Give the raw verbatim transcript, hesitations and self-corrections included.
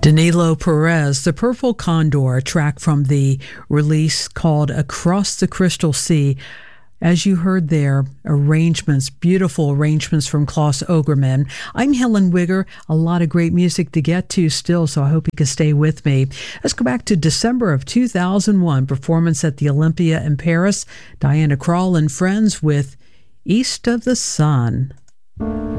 Danilo Perez, The Purple Condor, a track from the release called Across the Crystal Sea. As you heard there, arrangements, beautiful arrangements from Klaus Ogerman. I'm Helen Wigger. A lot of great music to get to still, so I hope you can stay with me. Let's go back to December of two thousand one, performance at the Olympia in Paris. Diana Krall and Friends with East of the Sun.